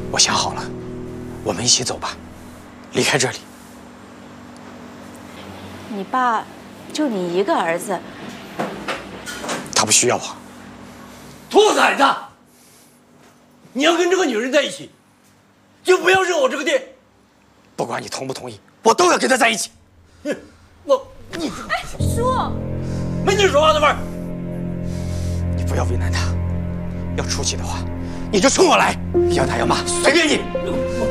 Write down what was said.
我想好了，我们一起走吧，离开这里。 你爸就你一个儿子， 他不需要我。 兔崽子！你要跟这个女人在一起，就不要惹我这个爹。 不管你同不同意，我都要跟他在一起。 你， 哎，叔， 没你说话的份儿。 你不要为难他，要出气的话，你就冲我来，要打要骂随便你。